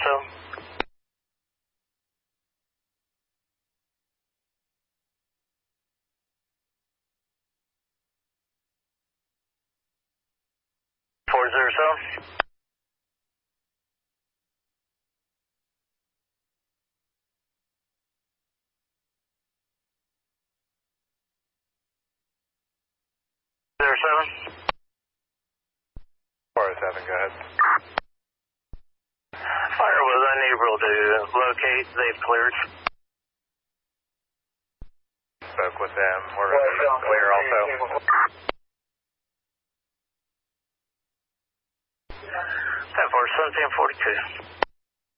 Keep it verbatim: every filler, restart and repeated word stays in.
so. four zero seven. Zero seven. four oh seven, go ahead. Fire was unable to locate. They've cleared. Spoke with them. We're going to clear also. ten four seventeen forty-two.